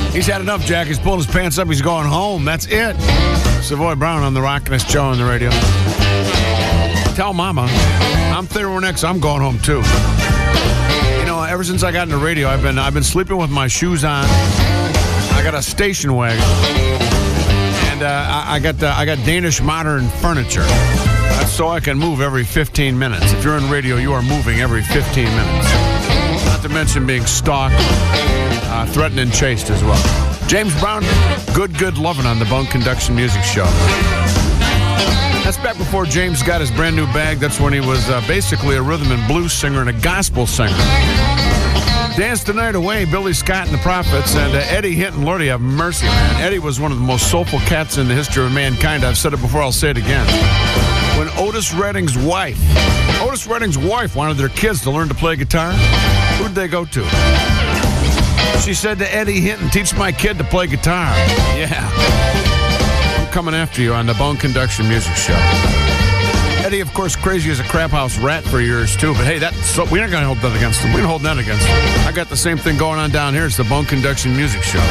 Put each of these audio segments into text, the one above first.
He's had enough, Jack. He's pulled his pants up. He's going home. That's it. Savoy Brown on the Rockinest Show on the radio. Tell Mama, I'm Theron X. I'm going home, too. You know, ever since I got into radio, I've been sleeping with my shoes on. I got a station wagon. And I got Danish modern furniture. That's so I can move every 15 minutes. If you're in radio, you are moving every 15 minutes. Not to mention being stalked, threatened, and chased as well. James Brown, Good Lovin' on the Bone Conduction Music Show. That's back before James got his brand new bag. That's when he was basically a rhythm and blues singer and a gospel singer. Dance the Night Away, Billy Scott and the Prophets, and Eddie Hinton. Lordy have mercy, man. Eddie was one of the most soulful cats in the history of mankind. I've said it before, I'll say it again. When Otis Redding's wife wanted their kids to learn to play guitar, who'd they go to? She said to Eddie Hinton, teach my kid to play guitar. Yeah. I'm coming after you on the Bone Conduction Music Show. Eddie, of course, crazy as a crap house rat for years, too. But, hey, we're not going to hold that against him. We're going to hold that against him. I got the same thing going on down here. It's the Bone Conduction Music Show.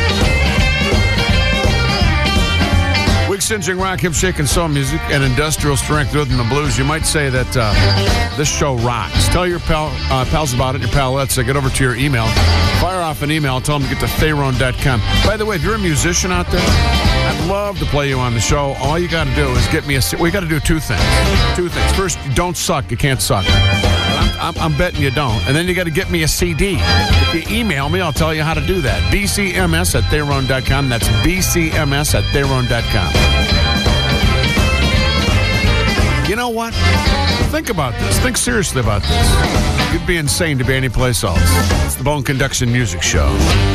Week-cinching rock, hip-shaking soul music, and industrial strength rhythm and blues. You might say that this show rocks. Tell your pals about it, your palettes. Get over to your email. Fire off an email. Tell them to get to Theron.com. By the way, if you're a musician out there, I'd love to play you on the show. All you got to do is get me we got to do two things. First, you don't suck. You can't suck. I'm betting you don't. And then you got to get me a CD. If you email me, I'll tell you how to do that. bcms@theron.com. That's bcms@theron.com. You know what? Think about this. Think seriously about this. You'd be insane to be anyplace else. It's the Bone Conduction Music Show.